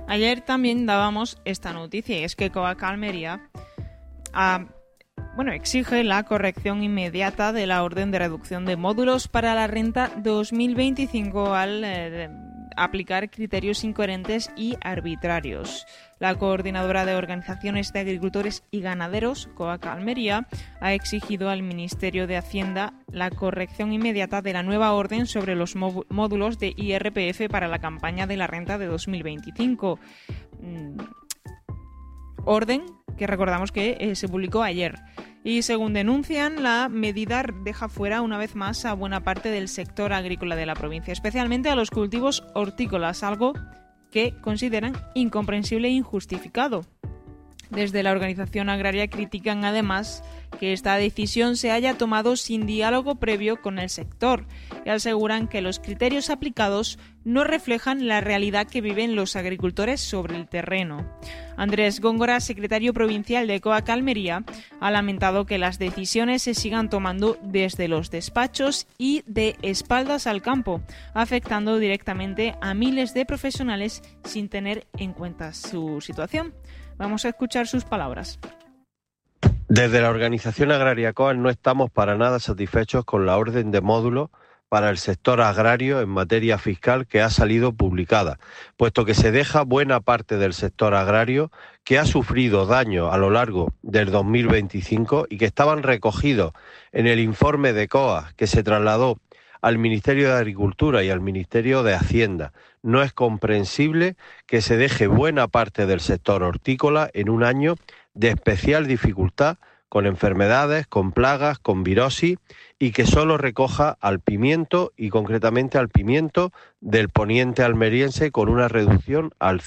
Ayer también dábamos esta noticia, y es que COAC Almería exige la corrección inmediata de la orden de reducción de módulos para la renta 2025 al aplicar criterios incoherentes y arbitrarios. La coordinadora de organizaciones de agricultores y ganaderos, COAC Almería, ha exigido al Ministerio de Hacienda la corrección inmediata de la nueva orden sobre los módulos de IRPF para la campaña de la renta de 2025. Orden que recordamos que se publicó ayer. Y según denuncian, la medida deja fuera una vez más a buena parte del sector agrícola de la provincia, especialmente a los cultivos hortícolas, algo que consideran incomprensible e injustificado. Desde la organización agraria critican además que esta decisión se haya tomado sin diálogo previo con el sector y aseguran que los criterios aplicados no reflejan la realidad que viven los agricultores sobre el terreno. Andrés Góngora, secretario provincial de COAC Almería, ha lamentado que las decisiones se sigan tomando desde los despachos y de espaldas al campo, afectando directamente a miles de profesionales sin tener en cuenta su situación. Vamos a escuchar sus palabras. Desde la organización agraria COAC no estamos para nada satisfechos con la orden de módulo para el sector agrario en materia fiscal que ha salido publicada, puesto que se deja buena parte del sector agrario que ha sufrido daño a lo largo del 2025 y que estaban recogidos en el informe de COAC que se trasladó al Ministerio de Agricultura y al Ministerio de Hacienda. No es comprensible que se deje buena parte del sector hortícola en un año de especial dificultad, con enfermedades, con plagas, con virosis, y que solo recoja al pimiento y concretamente al pimiento del poniente almeriense con una reducción al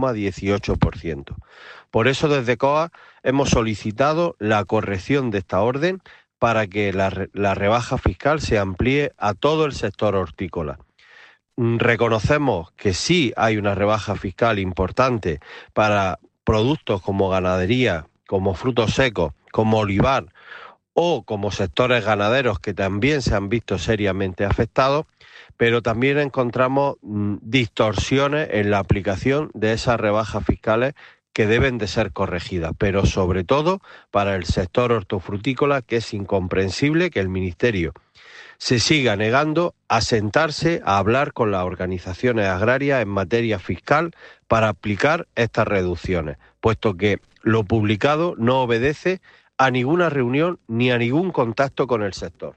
0,18%. Por eso desde COAC hemos solicitado la corrección de esta orden para que la rebaja fiscal se amplíe a todo el sector hortícola. Reconocemos que sí hay una rebaja fiscal importante para productos como ganadería, como frutos secos, como olivar o como sectores ganaderos que también se han visto seriamente afectados, pero también encontramos distorsiones en la aplicación de esas rebajas fiscales que deben de ser corregidas, pero sobre todo para el sector hortofrutícola, que es incomprensible que el Ministerio se siga negando a sentarse a hablar con las organizaciones agrarias en materia fiscal para aplicar estas reducciones, puesto que lo publicado no obedece a ninguna reunión ni a ningún contacto con el sector.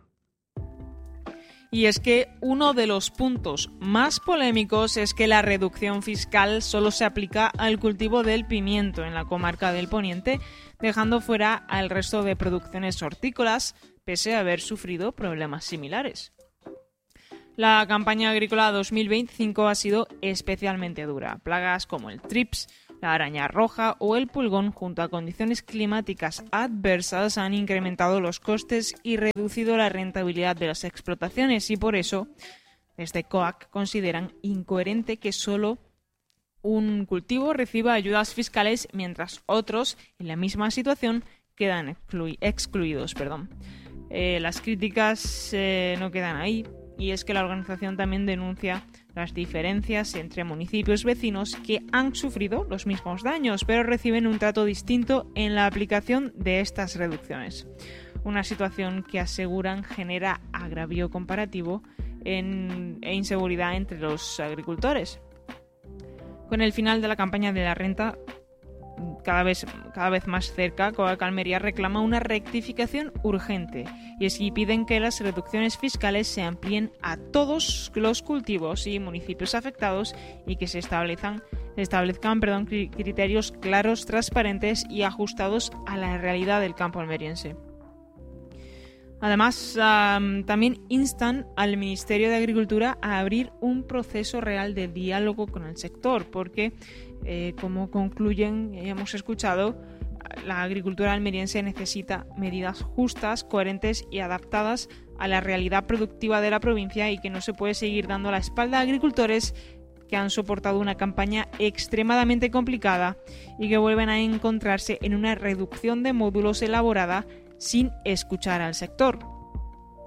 Y es que uno de los puntos más polémicos es que la reducción fiscal solo se aplica al cultivo del pimiento en la comarca del Poniente, dejando fuera al resto de producciones hortícolas, pese a haber sufrido problemas similares. La campaña agrícola 2025 ha sido especialmente dura. Plagas como el trips, la araña roja o el pulgón, junto a condiciones climáticas adversas, han incrementado los costes y reducido la rentabilidad de las explotaciones, y por eso, desde COAC consideran incoherente que solo un cultivo reciba ayudas fiscales mientras otros, en la misma situación, quedan excluidos. Las críticas no quedan ahí, y es que la organización también denuncia las diferencias entre municipios vecinos que han sufrido los mismos daños, pero reciben un trato distinto en la aplicación de estas reducciones. Una situación que aseguran genera agravio comparativo e inseguridad entre los agricultores. Con el final de la campaña de la renta cada vez más cerca, COAC Almería reclama una rectificación urgente, y es que piden que las reducciones fiscales se amplíen a todos los cultivos y municipios afectados y que se establezcan criterios claros, transparentes y ajustados a la realidad del campo almeriense. Además, también instan al Ministerio de Agricultura a abrir un proceso real de diálogo con el sector, porque, como concluyen, hemos escuchado, la agricultura almeriense necesita medidas justas, coherentes y adaptadas a la realidad productiva de la provincia, y que no se puede seguir dando la espalda a agricultores que han soportado una campaña extremadamente complicada y que vuelven a encontrarse en una reducción de módulos elaborada sin escuchar al sector.